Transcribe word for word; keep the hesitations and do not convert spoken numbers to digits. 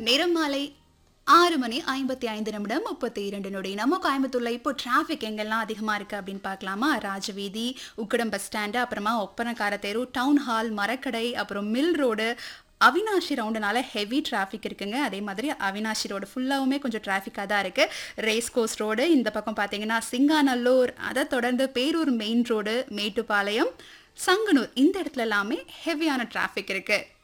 நேரம் மாலை ஆறு மணி ஐம்பத்தி ஐந்து நிமிடம் முப்பத்தி இரண்டு நொடி. நம்ம கோயம்புத்தூர்ல இப்போ டிராஃபிக் எங்கெல்லாம் அதிகமா இருக்கு அப்படின்னு பார்க்கலாமா? ராஜவீதி, உக்கடம் பஸ் ஸ்டாண்டு, அப்புறமா ஒப்பனக்கார தெரு, டவுன் ஹால், மரக்கடை, அப்புறம் mill road, Avinashi ரவுண்டுனால heavy traffic இருக்குங்க. அதே மாதிரி அவினாஷி ரோடு ஃபுல்லாவுமே கொஞ்சம் டிராஃபிக்காக தான் இருக்கு. ரேஸ் கோர்ஸ் ரோடு இந்த பக்கம் பார்த்தீங்கன்னா சிங்காநல்லூர், அதை தொடர்ந்து பேரூர் மெயின் ரோடு, மேட்டுப்பாளையம், சங்கனூர் இந்த இடத்துல எல்லாமே ஹெவியான டிராஃபிக் இருக்கு.